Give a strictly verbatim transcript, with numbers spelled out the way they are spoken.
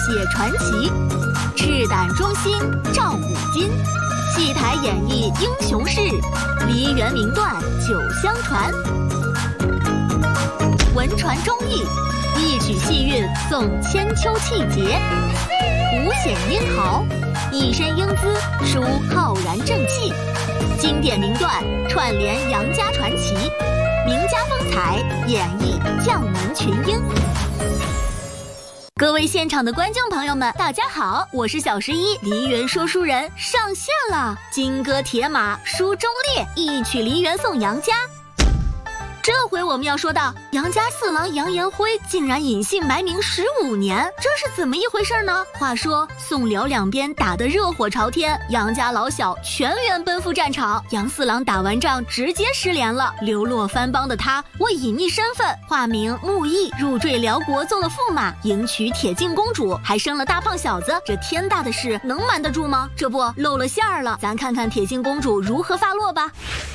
写传奇，赤胆忠心照古今，戏台演绎英雄事，梨园名段久相传。文传忠义，一曲戏韵颂千秋气节；五显英豪，一身英姿抒浩然正气。经典名段串联杨家传奇，名家风采演绎将门群英。各位现场的观众朋友们，大家好，我是小十一，梨园说书人上线了，金戈铁马，书中列，一曲梨园送杨家。这回我们要说到杨家四郎杨延辉竟然隐姓埋名十五年，这是怎么一回事呢？话说宋辽两边打得热火朝天，杨家老小全员奔赴战场，杨四郎打完仗直接失联了，流落番邦的他为隐匿身份，化名木易，入赘辽国做了驸马，迎娶铁镜公主，还生了大胖小子，这天大的事能瞒得住吗？这不露了馅儿了，咱看看铁镜公主如何发落吧。